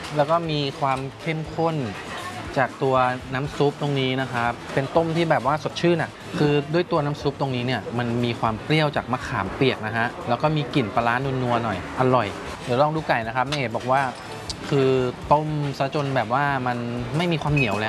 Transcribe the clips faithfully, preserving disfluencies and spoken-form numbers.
แล้วก็มีความเข้มข้นจากตัวน้ำซุปตรงนี้นะครับเป็นต้มที่แบบว่าสดชื่นอ่ะคือด้วยตัวน้ำซุปตรงนี้เนี่ยมันมีความเปรี้ยวจากมะขามเปียกนะฮะแล้วก็มีกลิ่นปลาร้านัวๆหน่อยอร่อยเดี๋ยวลองดูไก่นะครับแม่เอ๋บอกว่าคือต้มซะจนแบบว่ามันไม่มีความเหนียวแล้ว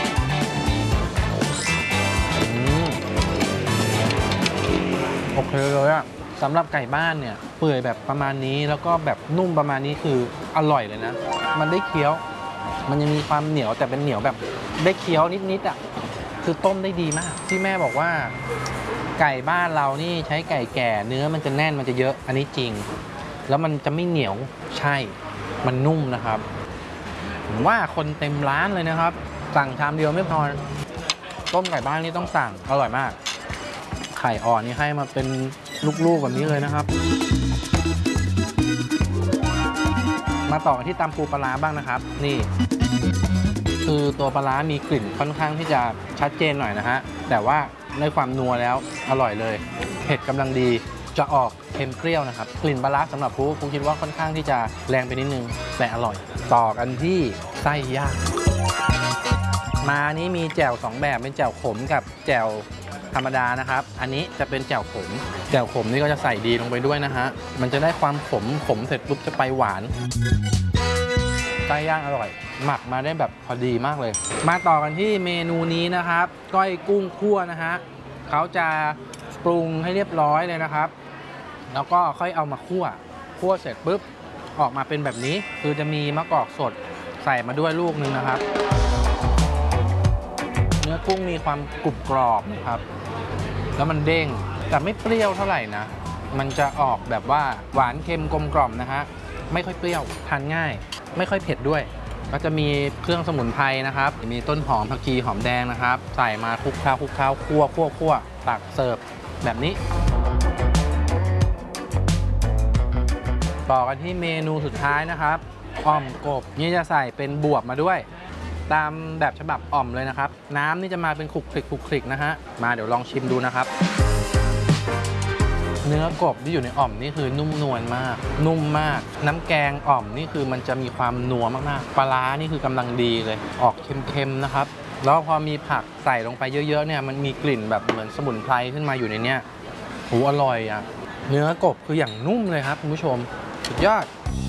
โอเคเลยอะสำหรับไก่บ้านเนี่ยเปื่อยแบบประมาณนี้แล้วก็แบบนุ่มประมาณนี้คืออร่อยเลยนะมันได้เคี้ยวมันยังมีความเหนียวแต่เป็นเหนียวแบบได้เคี้ยวนิดๆอ่ะคือต้มได้ดีมากที่แม่บอกว่าไก่บ้านเรานี่ใช้ไก่แก่เนื้อมันจะแน่นมันจะเยอะอันนี้จริงแล้วมันจะไม่เหนียวใช่มันนุ่มนะครับผมว่าคนเต็มร้านเลยนะครับสั่งชามเดียวไม่พอต้มไก่บ้านนี่ต้องสั่งอร่อยมากไข่อ่อนนี่ให้มาเป็นลูกๆแบบนี้เลยนะครับมาต่อกันที่ตำปูปลาร้าบ้างนะครับนี่คือตัวปลาร้ามีกลิ่นค่อนข้างที่จะชัดเจนหน่อยนะฮะแต่ว่าในความนัวแล้วอร่อยเลยเผ็ดกำลังดีจะออกเค็มเปรี้ยวนะครับกลิ่นปลาร้าสำหรับผู้ผมคิดว่าค่อนข้างที่จะแรงไปนิดนึงแต่อร่อยต่อกันที่ไส้ย่างมานี้มีแจ่วสองแบบเป็นแจ่วขมกับแจ่วธรรมดานะครับอันนี้จะเป็นแจ่วขมแจ่วขมนี่ก็จะใส่ดีลงไปด้วยนะฮะมันจะได้ความขมขมเสร็จปุ๊บจะไปหวานไส้ย่างอร่อยหมักมาได้แบบพอดีมากเลยมาต่อกันที่เมนูนี้นะครับก้อยกุ้งคั่วนะฮะเขาจะปรุงให้เรียบร้อยเลยนะครับแล้วก็ค่อยเอามาคั่วคั่วเสร็จปุ๊บออกมาเป็นแบบนี้คือจะมีมะกอกสดใส่มาด้วยลูกนึงนะครับเนื้อกุ้งมีความกรุบกรอบนะครับแล้วมันเด้งแต่ไม่เปรี้ยวเท่าไหร่นะมันจะออกแบบว่าหวานเค็มกลมกล่อมนะฮะไม่ค่อยเปรี้ยวทานง่ายไม่ค่อยเผ็ดด้วยก็จะมีเครื่องสมุนไพรนะครับมีต้นหอมผักชีหอมแดงนะครับใส่มาคลุกเคล้าคลุกเคล้าคั่วคั่วคั่วตักเสิร์ฟแบบนี้ต่อกันที่เมนูสุดท้ายนะครับอ่อมกบนี่จะใส่เป็นบวบมาด้วยตามแบบฉบับอ่อมเลยนะครับน้ำนี่จะมาเป็นคลุกคลิกคลุกคลิกนะฮะมาเดี๋ยวลองชิมดูนะครับเนื้อกบที่อยู่ในอ่อมนี่คือนุ่มนวลมากนุ่มมากน้ำแกงอ่อมนี่คือมันจะมีความนัวมากๆปลาร้านี่คือกำลังดีเลยออกเค็มๆนะครับแล้วพอมีผักใส่ลงไปเยอะๆเนี่ยมันมีกลิ่นแบบเหมือนสมุนไพรขึ้นมาอยู่ในเนี้ยโหอร่อยอ่ะเนื้อกบคืออย่างนุ่มเลยครับคุณผู้ชมสุดยอด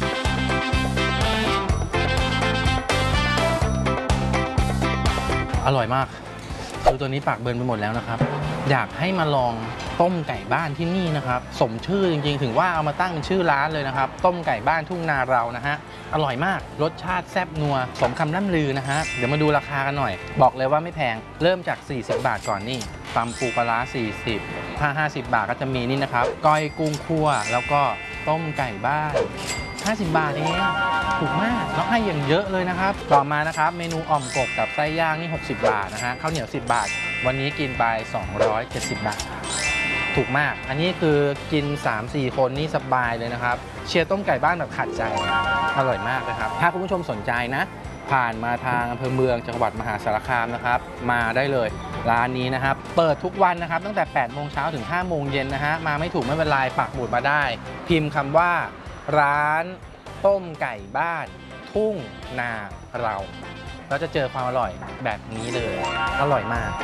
อร่อยมากคือตัวนี้ปากเบิร์นไปหมดแล้วนะครับอยากให้มาลองต้มไก่บ้านที่นี่นะครับสมชื่อจริงๆถึงว่าเอามาตั้งเป็นชื่อร้านเลยนะครับต้มไก่บ้านทุ่งนาเรานะฮะอร่อยมากรสชาติแซ่บนัวสมคำล่ำลือนะฮะเดี๋ยวมาดูราคากันหน่อยบอกเลยว่าไม่แพงเริ่มจากสี่สิบบาทก่อนนี่ตำปูปลาร้าสี่สิบถ้าห้าสิบบาทก็จะมีนี่นะครับก้อยกุ้งคั่วแล้วก็ต้มไก่บ้านห้าสิบบาทเองถูกมากแล้วให้อย่างเยอะเลยนะครับต่อมานะครับเมนูอ่อมกบกับไส้ย่างนี่หกสิบบาทนะฮะข้าวเหนียวสิบบาทวันนี้กินไปสองร้อยเจ็ดสิบบาทถูกมากอันนี้คือกิน สามสี่ คนนี่สบายเลยนะครับเชียร์ต้มไก่บ้านแบบขัดใจอร่อยมากนะครับถ้าคุณผู้ชมสนใจนะผ่านมาทางอำเภอเมืองจังหวัดมหาสารคามนะครับมาได้เลยร้านนี้นะครับเปิดทุกวันนะครับตั้งแต่แปดโมงเช้าถึงห้าโมงเย็นนะฮะมาไม่ถูกไม่เป็นไรปักหมุดมาได้พิมพ์คำว่าร้านต้มไก่บ้านทุ่งนาเราเราจะเจอความอร่อยแบบนี้เลยอร่อยมาก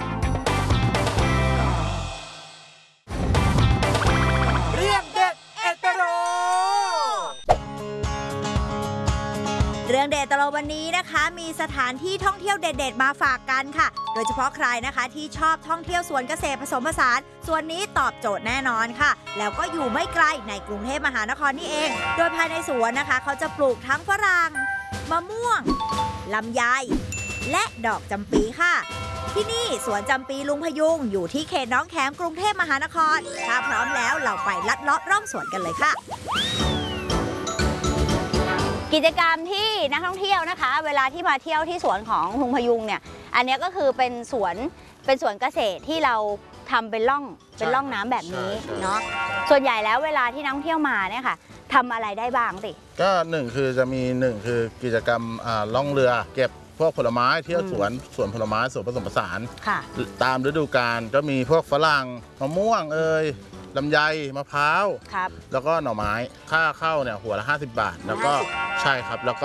เรื่องเด็ดเอตโรเรื่องเด็ดตลอดวันนี้นะคะมีสถานที่ท่องเที่ยวเด็ดๆมาฝากกันค่ะโดยเฉพาะใครนะคะที่ชอบท่องเที่ยวสวนเกษตรผสมผสานส่วนนี้ตอบโจทย์แน่นอนค่ะแล้วก็อยู่ไม่ไกลในกรุงเทพมหานครนี่เองโดยภายในสวนนะคะเขาจะปลูกทั้งฝรั่งมะม่วงลำไยและดอกจำปีค่ะที่นี่สวนจำปีลุงพยุงอยู่ที่เขตน้องแขมกรุงเทพมหานครถ้าพร้อมแล้วเราไปลัดเลาะร่องสวนกันเลยค่ะกิจกรรมที่นักท่องเที่ยวนะคะเวลาที่มาเที่ยวที่สวนของลุงพยุงเนี่ยอันนี้ก็คือเป็นสวนเป็นสวนเกษตรที่เราทำเป็นร่องเป็นร่องน้ำแบบนี้เนาะส่วนใหญ่แล้วเวลาที่นักท่องเที่ยวมาเนี่ยค่ะทำอะไรได้บ้างสิก็หนึ่งคือจะมีหนึ่งคือกิจกรรมล่องเรือเก็บพวกผลไม้เที่ยวสวนสวนผลไม้สวนผสมผสานตามฤดูกาลก็มีพวกฝรั่งมะม่วงเอ่ยลำไยมะพร้าวแล้วก็หน่อไม้ค่าเข้าเนี่ยหัวละห้าสิบบาทแล้วก็ใช่ครับแล้วก็